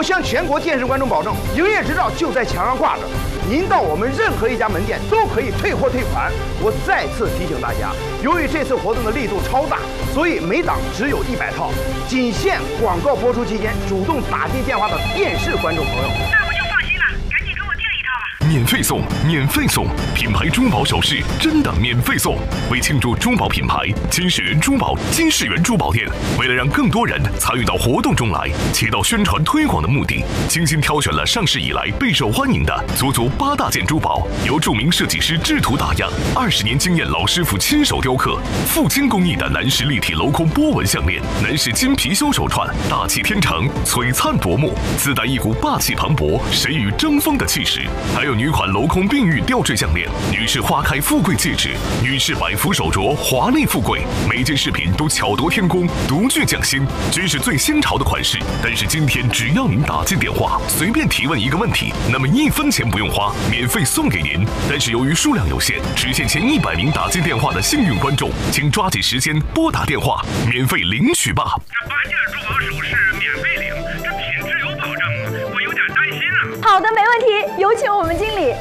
向全国电视观众保证，营业执照就在墙上挂着，您到我们任何一家门店都可以退货退款。我再次提醒大家，由于这次活动的力度超大，所以每档只有100套，仅限广告播出期间主动打进电话的电视观众朋友。 那我就放心了，赶紧给我订一套吧。 免费送，免费送！品牌珠宝首饰真的免费送！为庆祝珠宝品牌金世缘珠宝店，为了让更多人参与到活动中来，起到宣传推广的目的，精心挑选了上市以来备受欢迎的足8大件珠宝，由著名设计师制图打样，20年经验老师傅亲手雕刻，富精工艺的男士立体镂空波纹项链，男士金貔貅手串，大气天成，璀璨夺目，自带一股霸气磅礴、谁与争锋的气势。还有女款镂空碧玉吊坠项链，女士花开富贵戒指，女士百福手镯，华丽富贵。每件饰品都巧夺天工，独具匠心，均是最新潮的款式。但是今天只要您打进电话，随便提问一个问题，那么1分钱不用花，免费送给您。但是由于数量有限，只限前100名打进电话的幸运观众，请抓紧时间拨打电话，免费领取吧。 这8件珠宝首饰免费领，这品质有保证吗？我有点担心啊。 好的，没问题，有请我们经理。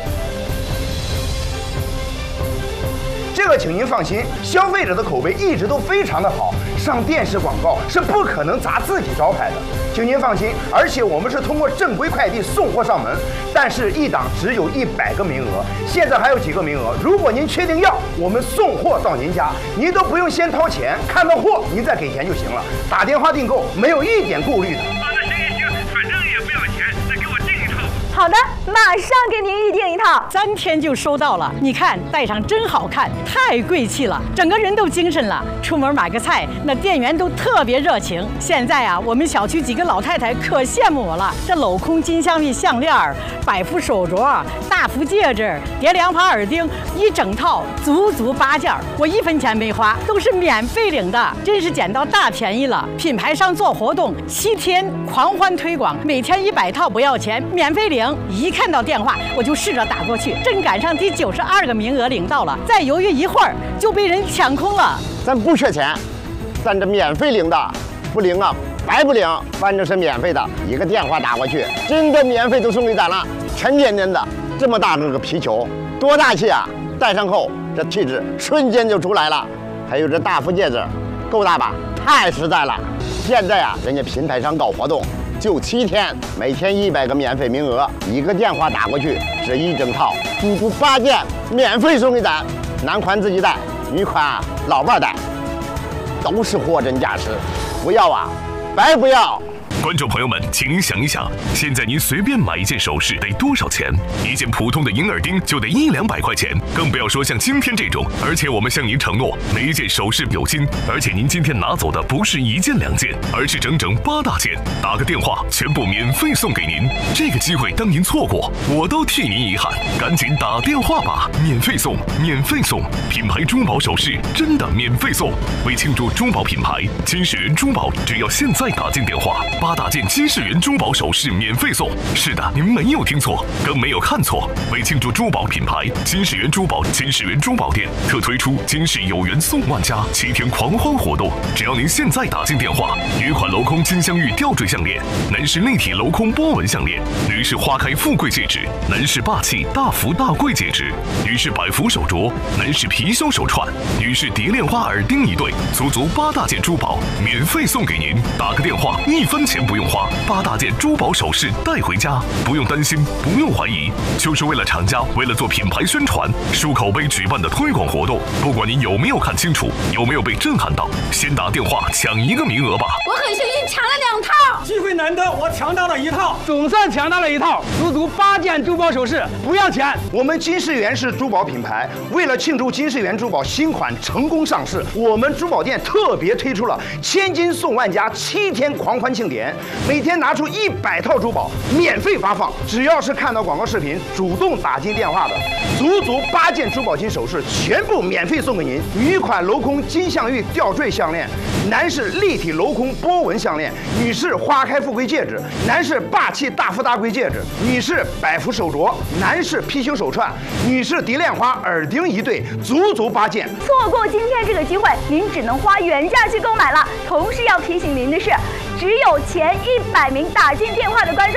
这个请您放心，消费者的口碑一直都非常的好，上电视广告是不可能砸自己招牌的，请您放心。而且我们是通过正规快递送货上门，但是一档只有100个名额，现在还有几个名额，如果您确定要，我们送货到您家，您都不用先掏钱，看到货您再给钱就行了，打电话订购没有一点顾虑的。 行，反正也不要钱，再给我订一套。 好的，马上给您预定一套 ，3天就收到了。你看，戴上真好看，太贵气了，整个人都精神了。出门买个菜，那店员都特别热情。现在啊，我们小区几个老太太可羡慕我了。这镂空金镶玉项链、百福手镯、大福戒指、叠2盘耳钉，一整套足8件，我1分钱没花，都是免费领的，真是捡到大便宜了。品牌商做活动，7天狂欢推广，每天100套不要钱，免费领。一看到电话我就试着打过去，正赶上第92个名额领到了，再犹豫一会儿就被人抢空了。 咱不缺钱，咱这免费领的，不领啊白不领，反正是免费的，一个电话打过去，真的免费都送给咱了，沉甸甸的，这么大这个皮球，多大气啊！戴上后这气质瞬间就出来了。还有这大福戒指，够大吧？太实在了。现在啊，人家品牌商搞活动。就7天，每天100个免费名额，一个电话打过去，这一整套足8件免费送给咱，男款自己带，女款老伴带，都是货真价实，不要啊，白不要。 观众朋友们，请您想一想，现在您随便买一件首饰得多少钱？一件普通的银耳钉就得100-200块钱，更不要说像今天这种。而且我们向您承诺，每一件首饰有金，而且您今天拿走的不是1件2件，而是整整8大件。打个电话，全部免费送给您。这个机会当您错过，我都替您遗憾。赶紧打电话吧，免费送，免费送！品牌珠宝首饰真的免费送。为庆祝珠宝品牌金世缘珠宝，只要现在打进电话，8大件金世缘珠宝首饰免费送。是的，您没有听错，更没有看错。为庆祝珠宝品牌金世缘珠宝店特推出金世有缘送万家7天狂欢活动，只要您现在打进电话，女款镂空金镶玉吊坠项链，男士立体镂空波纹项链，女士花开富贵戒指，男士霸气大福大贵戒指，女士百福手镯，男士貔貅手串，女士蝶恋花耳钉1对，足8大件珠宝免费送给您。打个电话，1分钱不用花，8大件珠宝首饰带回家，不用担心，不用怀疑，就是为了厂家为了做品牌宣传、树口碑举办的推广活动。不管您有没有看清楚，有没有被震撼到，先打电话抢1个名额吧。 我很幸运抢了2套， 机会难得，我抢到了1套，总算抢到了1套，足8件珠宝首饰不要钱。 我们金世缘是珠宝品牌，为了庆祝金世缘珠宝新款成功上市，我们珠宝店特别推出了千金送万家7天狂欢庆典，每天拿出100套珠宝免费发放，只要是看到广告视频主动打进电话的，足8件珠宝金首饰全部免费送给您。女款镂空金镶玉吊坠项链，男士立体镂空波纹项链，女士花开富贵戒指，男士霸气大富大贵戒指，女士百福手镯，男士貔貅手串，女士蝶恋花耳钉1对，足8件。 错过今天这个机会，您只能花原价去购买了。同时要提醒您的是，只有前100名打进电话的观众